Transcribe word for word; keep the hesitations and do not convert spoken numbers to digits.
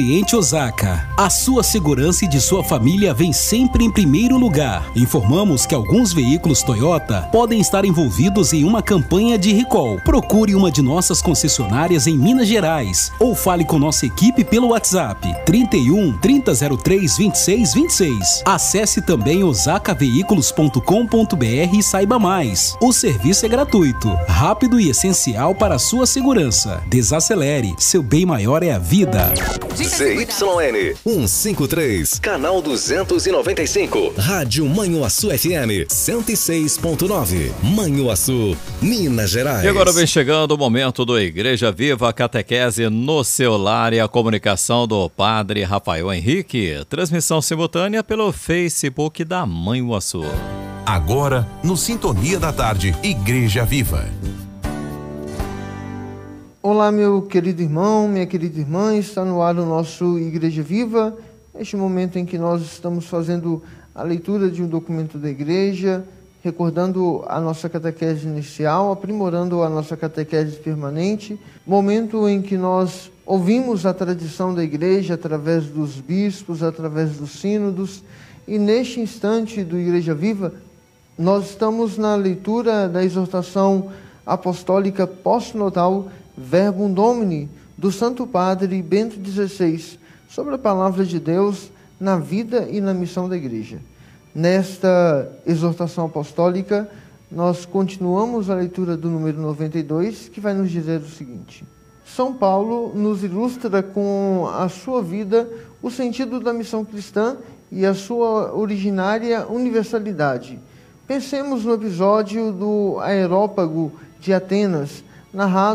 Ambiente Osaka. A sua segurança e de sua família vem sempre em primeiro lugar. Informamos que alguns veículos Toyota podem estar envolvidos em uma campanha de recall. Procure uma de nossas concessionárias em Minas Gerais ou fale com nossa equipe pelo WhatsApp trinta e um, trinta zero três, vinte e seis vinte e seis. Acesse também osaka veículos ponto com ponto br e saiba mais. O serviço é gratuito, rápido e essencial para a sua segurança. Desacelere, seu bem maior é a vida. Z Y N cento e cinquenta e três, canal duzentos e noventa e cinco, Rádio Manhuaçu F M cento e seis ponto nove, Manhuaçu, Minas Gerais. E agora vem chegando o momento do Igreja Viva, catequese no celular e a comunicação do Padre Rafael Henrique. Transmissão simultânea pelo Facebook da Manhuaçu. Agora, no Sintonia da Tarde, Igreja Viva. Olá, meu querido irmão, minha querida irmã, está no ar o nosso Igreja Viva, neste momento em que nós estamos fazendo a leitura de um documento da igreja, recordando a nossa catequese inicial, aprimorando a nossa catequese permanente, momento em que nós ouvimos a tradição da igreja através dos bispos, através dos sínodos, e neste instante do Igreja Viva, nós estamos na leitura da exortação apostólica pós-nodal Verbum Domini, do Santo Padre Bento dezesseis, sobre a palavra de Deus na vida e na missão da igreja. Nesta exortação apostólica, nós continuamos a leitura do número noventa e dois, que vai nos dizer o seguinte: São Paulo nos ilustra com a sua vida o sentido da missão cristã e a sua originária universalidade. Pensemos no episódio do Aerópago de Atenas, narrado